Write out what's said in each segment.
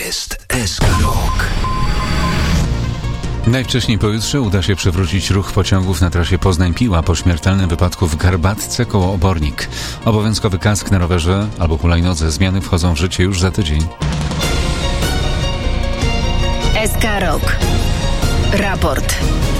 jest SK Rok. Najwcześniej pojutrze uda się przywrócić ruch pociągów na trasie Poznań-Piła po śmiertelnym wypadku w Garbatce koło Obornik. Obowiązkowy kask na rowerze albo hulajnodze. Zmiany wchodzą w życie już za tydzień. SK Rok. Raport.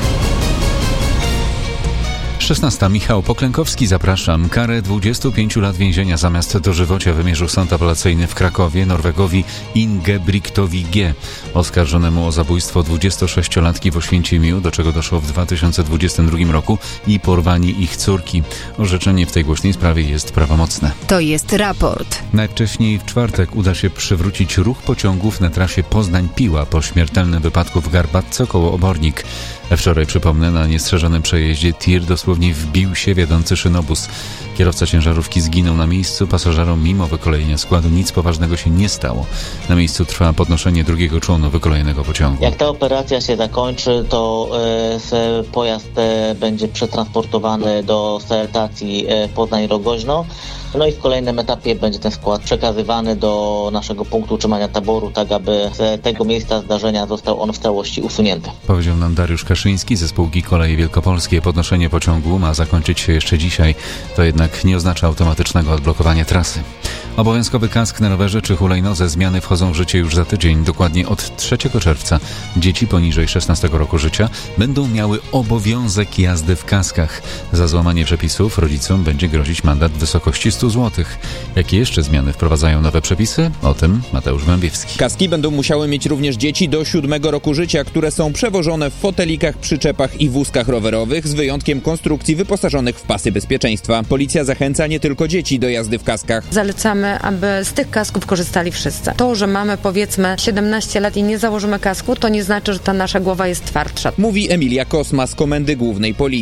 16. Michał Poklękowski, zapraszam. Karę 25 lat więzienia zamiast dożywocia wymierzył sąd apelacyjny w Krakowie Norwegowi Ingebrigtowi G., oskarżonemu o zabójstwo 26-latki w Oświęcimiu, do czego doszło w 2022 roku, i porwanie ich córki. Orzeczenie w tej głośnej sprawie jest prawomocne. To jest raport. Najwcześniej w czwartek uda się przywrócić ruch pociągów na trasie Poznań-Piła po śmiertelnym wypadku w Garbatce koło Obornik. Wczoraj, przypomnę, na niestrzeżonym przejeździe tir dosłownie wbił się wiodący szynobus. Kierowca ciężarówki zginął na miejscu, pasażerom mimo wykolejenia składu nic poważnego się nie stało. Na miejscu trwa podnoszenie drugiego członu wykolejonego pociągu. Jak ta operacja się zakończy, to pojazd będzie przetransportowany do stacji Poznań-Rogoźno. No i w kolejnym etapie będzie ten skład przekazywany do naszego punktu utrzymania taboru, tak aby z tego miejsca zdarzenia został on w całości usunięty. Powiedział nam Dariusz Kaszyński ze spółki Koleje Wielkopolskie. Podnoszenie pociągu ma zakończyć się jeszcze dzisiaj. To jednak nie oznacza automatycznego odblokowania trasy. Obowiązkowy kask na rowerze czy hulajnodze. Zmiany wchodzą w życie już za tydzień. Dokładnie od 3 czerwca dzieci poniżej 16 roku życia będą miały obowiązek jazdy w kaskach. Za złamanie przepisów rodzicom będzie grozić mandat w wysokości 100 zł. Jakie jeszcze zmiany wprowadzają nowe przepisy? O tym Mateusz Głębiewski. Kaski będą musiały mieć również dzieci do 7 roku życia, które są przewożone w fotelikach, przyczepach i wózkach rowerowych, z wyjątkiem konstrukcji wyposażonych w pasy bezpieczeństwa. Policja zachęca nie tylko dzieci do jazdy w kaskach. Zalecamy, aby z tych kasków korzystali wszyscy. To, że mamy powiedzmy 17 lat i nie założymy kasku, to nie znaczy, że ta nasza głowa jest twardsza. Mówi Emilia Kosma z Komendy Głównej Policji.